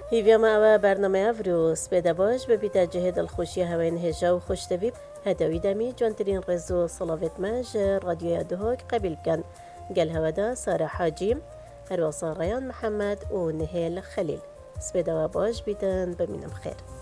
هیویا ما برنامه افروز به دواج به بیت جهد الخوشی هوین هجا و خوشتویب هدوی دمی جانترین رزو صلاوت ماج رادیو دهوک قبل کن قال هودا سارة حاجیم هر وصار ريان محمد و نهيل خليل سبيدا باش بيتن بمينم خير.